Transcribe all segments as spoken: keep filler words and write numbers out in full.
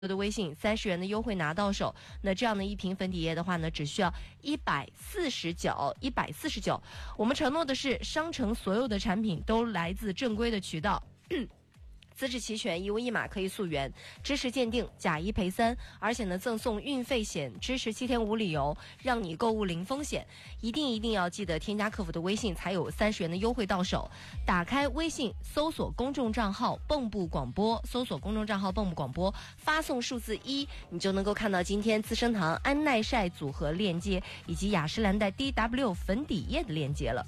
的微信三十元的优惠拿到手，那这样的一瓶粉底液的话呢，只需要一百四十九，一百四十九。我们承诺的是，商城所有的产品都来自正规的渠道。资质齐全，一物一码可以溯源，支持鉴定，假一赔三，而且呢赠送运费险，支持七天无理由，让你购物零风险。一定一定要记得添加客服的微信，才有三十元的优惠到手。打开微信，搜索公众账号“蚌埠广播”，搜索公众账号“蚌埠广播”，发送数字一，你就能够看到今天资生堂安耐晒组合链接以及雅诗兰黛 D W 粉底液的链接了。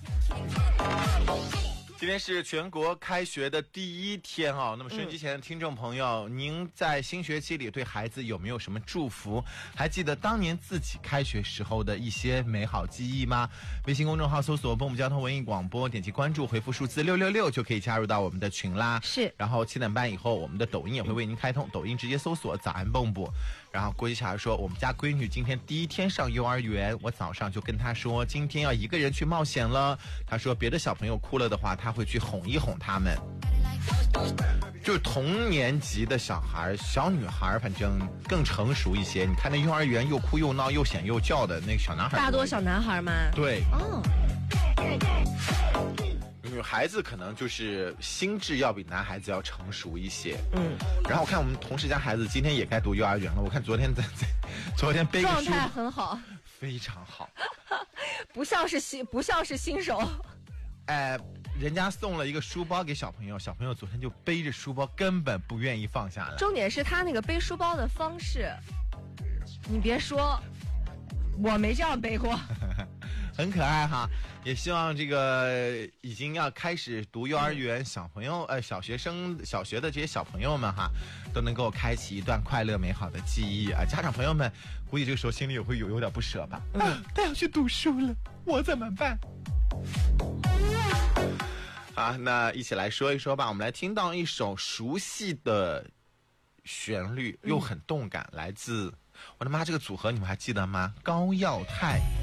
今天是全国开学的第一天啊，那么收音机前的听众朋友、嗯、您在新学期里对孩子有没有什么祝福？还记得当年自己开学时候的一些美好记忆吗？微信公众号搜索蚌埠交通文艺广播，点击关注，回复数字六六六就可以加入到我们的群啦。 是， 然后七点半以后我们的抖音也会为您开通，抖音直接搜索早安蚌埠。然后郭一霞说，我们家闺女今天第一天上幼儿园，我早上就跟她说今天要一个人去冒险了。她说别的小朋友哭了的话，她会去哄一哄他们。就是同年级的小孩，小女孩反正更成熟一些。你看那幼儿园又哭又闹又显又叫的那个小男孩， 大多小男孩吗？ 对， 哦， 女孩子可能就是心智要比男孩子要成熟一些。 嗯， 然后我看我们同事家孩子今天也该读幼儿园了，我看昨天在在昨天背个书状态很好， 非常好， 不像是新不像是新手。 哎，人家送了一个书包给小朋友，小朋友昨天就背着书包，根本不愿意放下来。 重点是他那个背书包的方式，你别说，我没这样背过。 很可爱哈，也希望这个已经要开始读幼儿园小朋友呃小学生小学的这些小朋友们哈，都能够开启一段快乐美好的记忆啊！家长朋友们估计这个时候心里也会有有点不舍吧？嗯、啊，他要去读书了，我怎么办？好，那一起来说一说吧。我们来听到一首熟悉的旋律，又很动感，嗯、来自我的妈，这个组合你们还记得吗？高耀泰。